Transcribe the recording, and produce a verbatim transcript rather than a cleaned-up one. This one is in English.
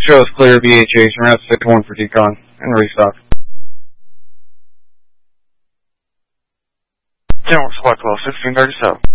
Show us clear B H H and route six one for decon and restock. General Squad Call sixteen thirty-seven.